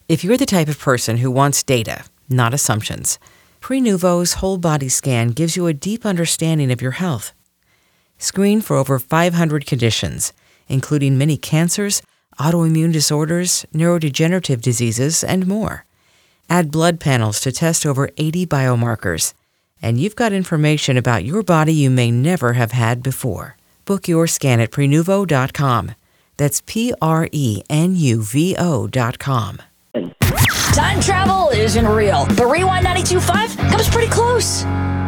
If you're the type of person who wants data, not assumptions, Prenuvo's whole body scan gives you a deep understanding of your health. Screen for over 500 conditions, including many cancers, autoimmune disorders, neurodegenerative diseases, and more. Add blood panels to test over 80 biomarkers, and you've got information about your body you may never have had before. Book your scan at Prenuvo.com. That's Prenuvo.com. Time travel isn't real, but Rewind 92.5 comes pretty close.